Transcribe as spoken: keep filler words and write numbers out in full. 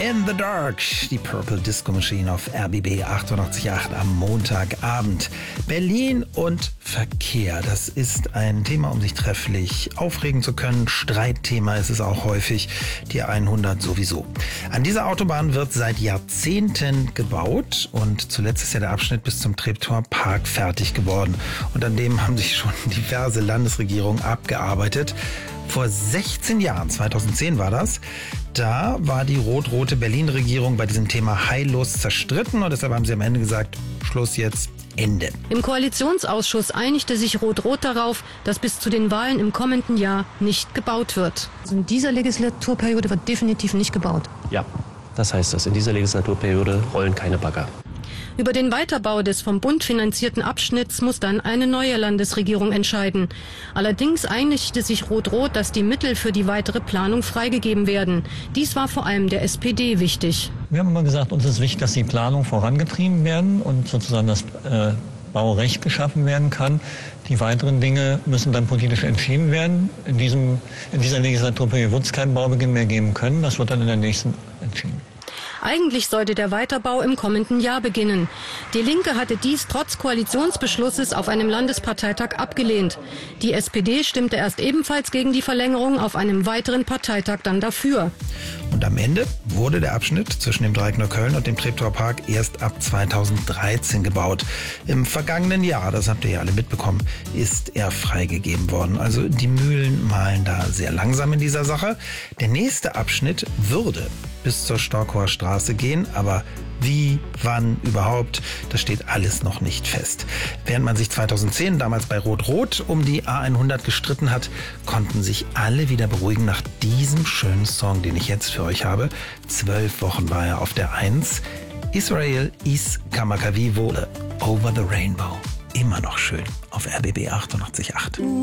in the Dark, die Purple Disco Machine auf R B B achtundachtzig Komma acht am Montagabend. Berlin und Verkehr, das ist ein Thema, um sich trefflich aufregen zu können. Streitthema ist es auch häufig, die hundert sowieso. An dieser Autobahn wird seit Jahrzehnten gebaut und zuletzt ist ja der Abschnitt bis zum Treptower Park fertig geworden. Und an dem haben sich schon diverse Landesregierungen abgearbeitet. Vor sechzehn Jahren, zweitausendzehn war das, da war die rot-rote Berlin-Regierung bei diesem Thema heillos zerstritten und deshalb haben sie am Ende gesagt, Schluss jetzt, Ende. Im Koalitionsausschuss einigte sich Rot-Rot darauf, dass bis zu den Wahlen im kommenden Jahr nicht gebaut wird. Also in dieser Legislaturperiode wird definitiv nicht gebaut. Ja, das heißt das. In dieser Legislaturperiode rollen keine Bagger. Über den Weiterbau des vom Bund finanzierten Abschnitts muss dann eine neue Landesregierung entscheiden. Allerdings einigte sich Rot-Rot, dass die Mittel für die weitere Planung freigegeben werden. Dies war vor allem der S P D wichtig. Wir haben immer gesagt, uns ist wichtig, dass die Planung vorangetrieben werden und sozusagen das äh, Baurecht geschaffen werden kann. Die weiteren Dinge müssen dann politisch entschieden werden. In, diesem, in dieser Legislaturperiode wird es keinen Baubeginn mehr geben können. Das wird dann in der nächsten entschieden. Eigentlich sollte der Weiterbau im kommenden Jahr beginnen. Die Linke hatte dies trotz Koalitionsbeschlusses auf einem Landesparteitag abgelehnt. Die S P D stimmte erst ebenfalls gegen die Verlängerung, auf einem weiteren Parteitag dann dafür. Und am Ende wurde der Abschnitt zwischen dem Dreieck Neukölln und dem Treptower Park erst ab zweitausenddreizehn gebaut. Im vergangenen Jahr, das habt ihr ja alle mitbekommen, ist er freigegeben worden. Also die Mühlen mahlen da sehr langsam in dieser Sache. Der nächste Abschnitt würde bis zur Storkower Straße gehen, aber wie, wann, überhaupt, das steht alles noch nicht fest. Während man sich zweitausendzehn damals bei Rot-Rot um die A hundert gestritten hat, konnten sich alle wieder beruhigen nach diesem schönen Song, den ich jetzt für euch habe. Zwölf Wochen war er auf der Eins. Israel is Kamakawiwo, Over the Rainbow. Immer noch schön auf R B B achtundachtzig Komma acht.